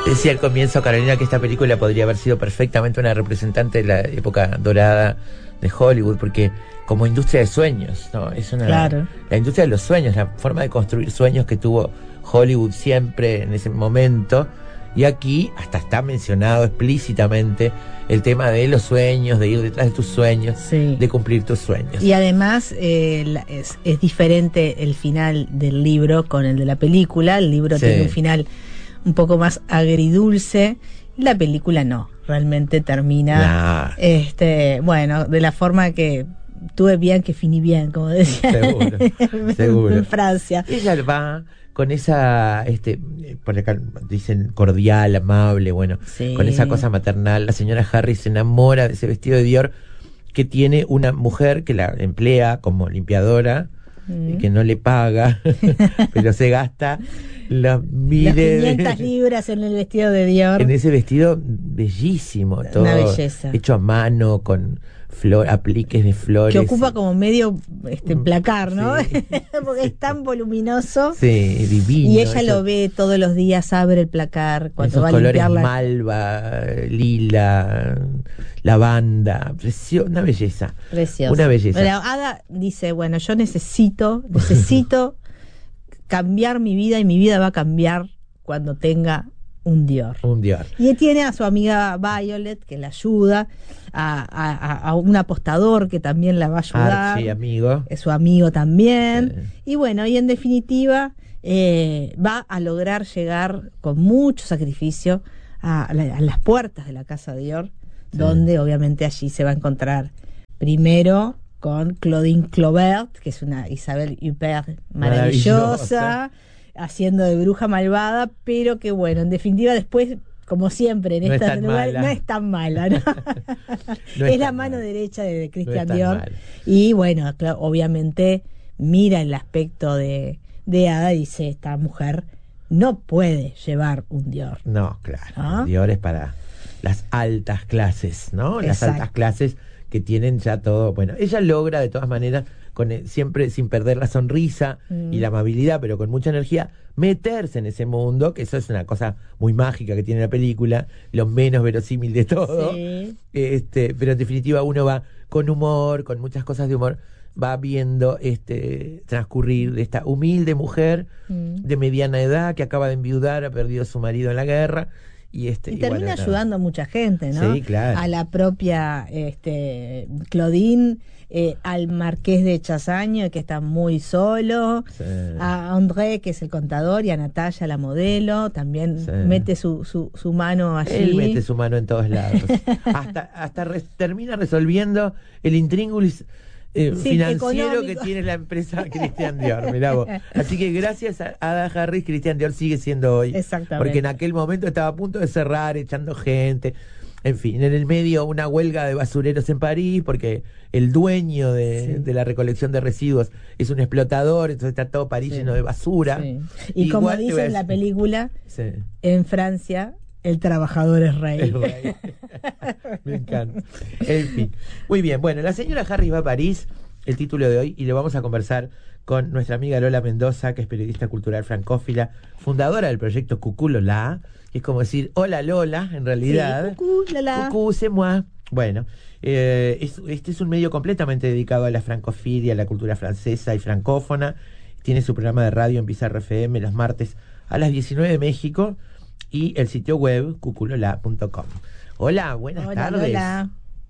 Decía al comienzo, Carolina, que esta película podría haber sido perfectamente una representante de la época dorada de Hollywood, porque como industria de sueños, ¿no? Es una, claro, la industria de los sueños, la forma de construir sueños que tuvo Hollywood siempre en ese momento. Y aquí hasta está mencionado explícitamente el tema de los sueños, de ir detrás de tus sueños, sí, de cumplir tus sueños. Y además es diferente el final del libro con el de la película. El libro Sí. tiene un final un poco más agridulce, la película no, realmente termina bueno, de la forma que tuve bien que finí bien, como decía seguro. en Francia. Ella va con esa, por acá dicen cordial, amable, bueno, Sí. con esa cosa maternal. La señora Harris se enamora de ese vestido de Dior que tiene una mujer que la emplea como limpiadora, y que no le paga, pero se gasta las 500 libras en el vestido de Dior. En ese vestido bellísimo, todo una belleza, hecho a mano, con apliques de flores. Que ocupa como medio placar, ¿no? Sí. Porque es tan voluminoso. Sí, divino. Y ella lo ve todos los días, abre el placar cuando va a limpiar la... malva, lila, lavanda, una belleza. Precioso. Una belleza. Bueno, Ada dice, bueno, yo necesito cambiar mi vida, y mi vida va a cambiar cuando tenga un Dior. Un Dior. Y tiene a su amiga Violet que la ayuda, a un apostador que también la va a ayudar. Sí, amigo. Es su amigo también. Sí. Y bueno, y en definitiva va a lograr llegar con mucho sacrificio a las puertas de la casa Dior, sí, donde obviamente allí se va a encontrar primero con Claudine Colbert, que es una Isabelle Huppert maravillosa, haciendo de bruja malvada, pero que bueno, en definitiva después, como siempre en este lugar, no es tan mala, ¿no? No es la mano derecha de Christian Dior. Y bueno, claro, obviamente mira el aspecto de Ada y dice, esta mujer no puede llevar un Dior. No, claro, ¿ah? Dior es para las altas clases, ¿no? Las altas clases que tienen ya todo. Bueno, ella logra de todas maneras, siempre sin perder la sonrisa y la amabilidad, pero con mucha energía, meterse en ese mundo, que eso es una cosa muy mágica que tiene la película, lo menos verosímil de todo. Sí. Pero en definitiva uno va con humor, con muchas cosas de humor, va viendo transcurrir de esta humilde mujer de mediana edad que acaba de enviudar, ha perdido a su marido en la guerra. Y termina ayudando a mucha gente, ¿no? Sí, claro. A la propia Claudine, al marqués de Chassagne, que está muy solo, sí, a André, que es el contador, y a Natalia, la modelo, también sí, mete su mano allí. Él mete su mano en todos lados. hasta termina resolviendo el intríngulis financiero que tiene la empresa Christian Dior, mirá vos. Así que gracias a Ada Harris, Christian Dior sigue siendo hoy. Exactamente. Porque en aquel momento estaba a punto de cerrar, echando gente. En fin, en el medio una huelga de basureros en París, porque el dueño de la recolección de residuos es un explotador, entonces está todo París lleno de basura. Sí. Y como dice en la película, en Francia el trabajador es rey. Es rey. Me encanta. En fin. Muy bien. Bueno, la señora Harris va a París, el título de hoy, y lo vamos a conversar con nuestra amiga Lola Mendoza, que es periodista cultural francófila, fundadora del proyecto Coucou Lola, que es como decir hola Lola, en realidad. Sí, coucou Lola. Coucou, c'est moi. Bueno, este es un medio completamente dedicado a la francofilia, a la cultura francesa y francófona. Tiene su programa de radio en Bizarre FM los martes a las 19 de México, y el sitio web cuculola.com. Hola, buenas tardes. Hola.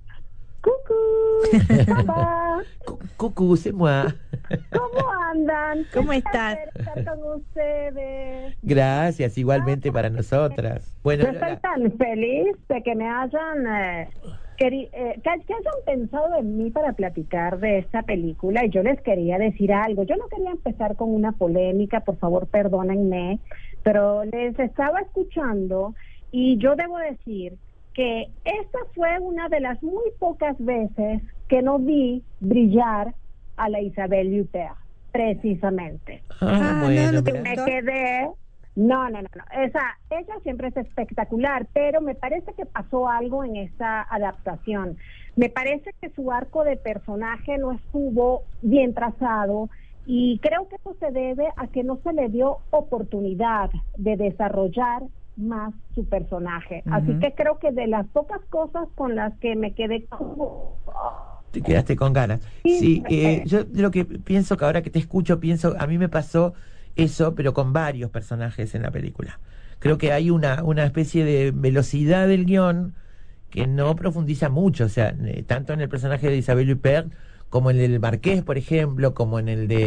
Cucú, c'est moi. ¿Cómo andan? ¿Cómo estás? Estar con ustedes. Gracias, igualmente para nosotras. Bueno, yo estoy tan feliz de que me hayan que hayan pensado en mí para platicar de esta película, y yo les quería decir algo. Yo no quería empezar con una polémica, por favor perdónenme, pero les estaba escuchando y yo debo decir que esta fue una de las muy pocas veces que no vi brillar a la Isabelle Huppert, precisamente. Bueno, me quedé... No. Ella siempre es espectacular, pero me parece que pasó algo en esta adaptación. Me parece que su arco de personaje no estuvo bien trazado, y creo que eso se debe a que no se le dio oportunidad de desarrollar más su personaje. Así que creo que de las pocas cosas con las que me quedé te quedaste con ganas. Sí, yo de lo que pienso, que ahora que te escucho, pienso, a mí me pasó eso, pero con varios personajes en la película. Creo que hay una especie de velocidad del guión que no profundiza mucho, o sea, tanto en el personaje de Isabelle Huppert como en el del Marqués, por ejemplo, como en el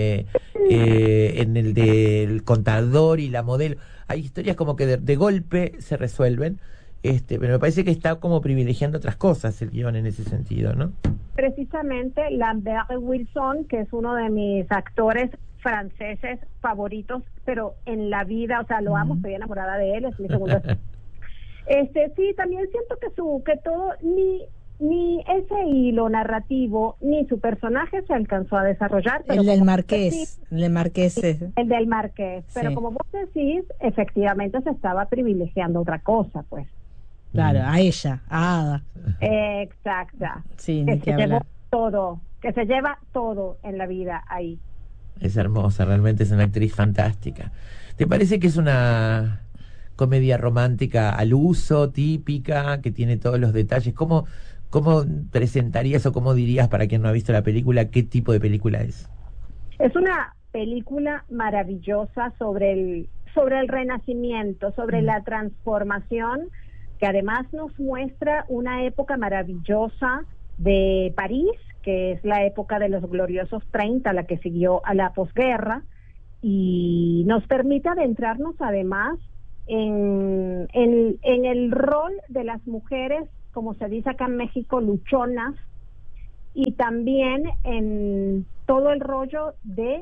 del contador y la modelo. Hay historias como que de golpe se resuelven, pero me parece que está como privilegiando otras cosas el guión en ese sentido, ¿no? Precisamente Lambert Wilson, que es uno de mis actores franceses favoritos, pero en la vida, o sea, lo amo, estoy enamorada de él, es mi segundo. Sí, también siento que todo, ni ese hilo narrativo, ni su personaje se alcanzó a desarrollar. Pero el del Marqués, el del Marqués, pero como vos decís, efectivamente se estaba privilegiando otra cosa, pues. Claro, a ella, a Ada. Exacta. Sí, que se llevó todo, que se lleva todo en la vida ahí. Es hermosa, realmente es una actriz fantástica. ¿Te parece que es una comedia romántica al uso, típica, que tiene todos los detalles? ¿Cómo presentarías o cómo dirías, para quien no ha visto la película, qué tipo de película es? Es una película maravillosa sobre el renacimiento, sobre la transformación, que además nos muestra una época maravillosa de París, que es la época de los gloriosos 30, la que siguió a la posguerra, y nos permite adentrarnos además en el rol de las mujeres, como se dice acá en México, luchonas, y también en todo el rollo de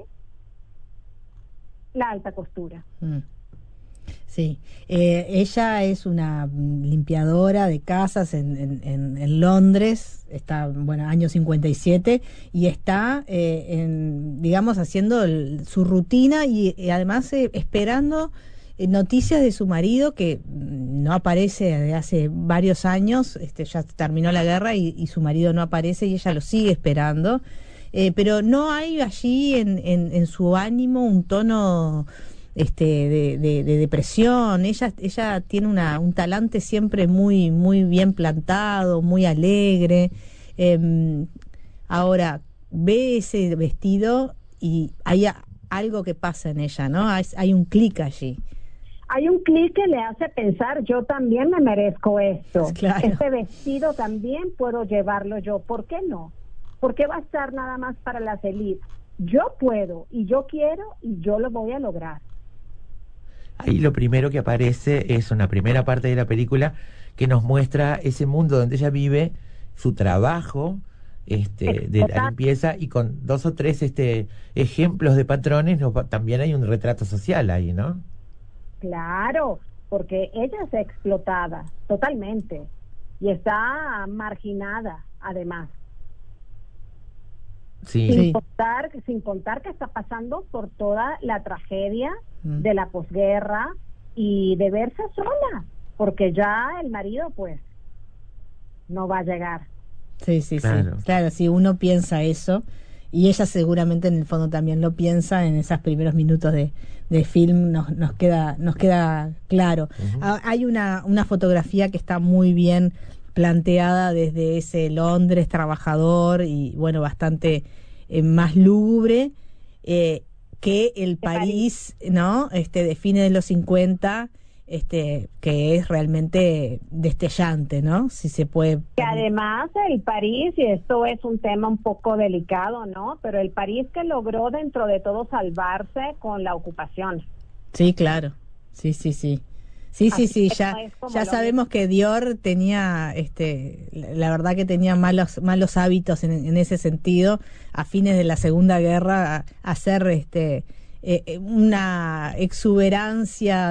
la alta costura. Sí, ella es una limpiadora de casas en Londres, está, bueno, año 57, y está, digamos, haciendo su rutina y además esperando noticias de su marido, que no aparece desde hace varios años. Ya terminó la guerra y su marido no aparece y ella lo sigue esperando, pero no hay allí en su ánimo un tono de depresión. Ella tiene un talante siempre muy bien plantado, muy alegre. Ahora ve ese vestido y hay algo que pasa en ella, ¿no? Hay un clic allí. Hay un clic que le hace pensar, yo también me merezco esto. Claro. Este vestido también puedo llevarlo yo. ¿Por qué no? ¿Por qué va a estar nada más para las élites? Yo puedo, y yo quiero, y yo lo voy a lograr. Ahí lo primero que aparece es una primera parte de la película que nos muestra ese mundo donde ella vive, su trabajo de la limpieza, y con 2 o 3 ejemplos de patrones también hay un retrato social ahí, ¿no? Claro, porque ella es explotada totalmente y está marginada además. Sí. Sin contar que está pasando por toda la tragedia de la posguerra y de verse sola, porque ya el marido pues no va a llegar. Sí, claro, si uno piensa eso, y ella seguramente en el fondo también lo piensa, en esos primeros minutos de film nos queda claro. Hay una fotografía que está muy bien planteada desde ese Londres trabajador y bueno, bastante más lúgubre que el París, ¿no? De fines de los 50, que es realmente destellante, ¿no? Si se puede. Que además el París, y esto es un tema un poco delicado, ¿no? Pero el París que logró dentro de todo salvarse con la ocupación. Sí, claro. Sí. Sí, ya sabemos que Dior tenía, la verdad que tenía malos hábitos en ese sentido, a fines de la Segunda Guerra, hacer una exuberancia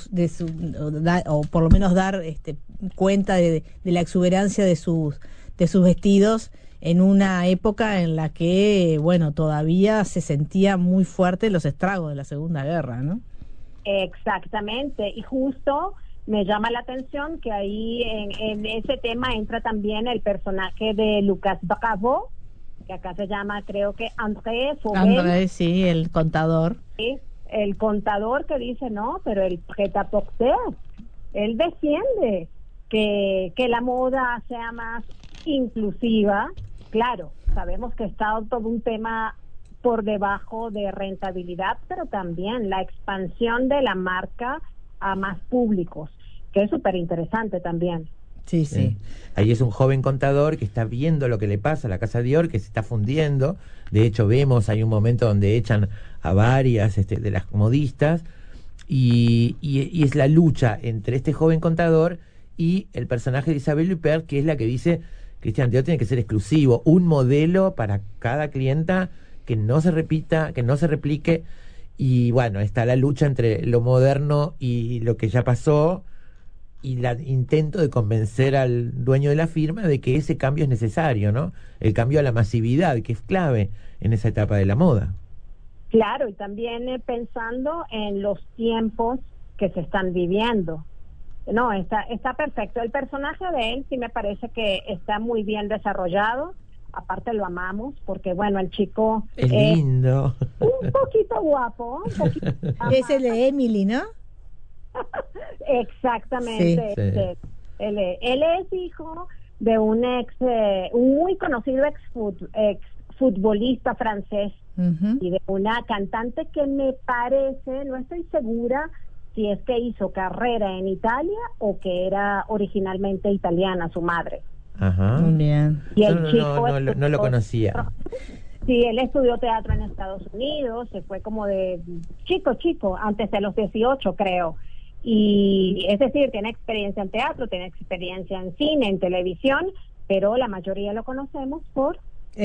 o por lo menos dar cuenta de la exuberancia de sus vestidos en una época en la que, bueno, todavía se sentía muy fuerte los estragos de la Segunda Guerra, ¿no? Exactamente, y justo me llama la atención que ahí en ese tema entra también el personaje de Lucas Bravo, que acá se llama, creo que André Fauvel. André, sí, el contador. Sí, el contador que dice, no, pero el prêt-à-porter, él defiende que la moda sea más inclusiva. Claro, sabemos que está todo un tema por debajo de rentabilidad, pero también la expansión de la marca a más públicos, que es súper interesante también. Sí, sí. Ahí es un joven contador que está viendo lo que le pasa a la casa Dior, que se está fundiendo. De hecho, hay un momento donde echan a varias de las modistas, y es la lucha entre este joven contador y el personaje de Isabelle Huppert, que es la que dice: Christian Dior tiene que ser exclusivo, un modelo para cada clienta, que no se repita, que no se replique. Y bueno, está la lucha entre lo moderno y lo que ya pasó, y el intento de convencer al dueño de la firma de que ese cambio es necesario, ¿no? El cambio a la masividad, que es clave en esa etapa de la moda. Claro, y también pensando en los tiempos que se están viviendo. No, está perfecto. El personaje de él sí me parece que está muy bien desarrollado. Aparte lo amamos porque, bueno, el chico es lindo. Un poquito guapo. Es el de Emily, ¿no? Exactamente. Sí. Él es hijo de un muy conocido ex futbolista francés, y de una cantante que me parece, no estoy segura si es que hizo carrera en Italia o que era originalmente italiana su madre. Ajá. Muy bien. Y el chico no lo conocía. Sí, él estudió teatro en Estados Unidos, se fue como de chico, antes de los 18, creo. Y es decir, tiene experiencia en teatro, tiene experiencia en cine, en televisión, pero la mayoría lo conocemos por